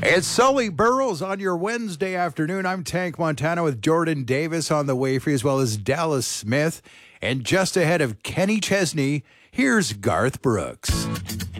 It's Sully Burrows on your Wednesday afternoon. I'm Tank Montana with Jordan Davis on the way for you, as well as Dallas Smith. And just ahead of Kenny Chesney, here's Garth Brooks.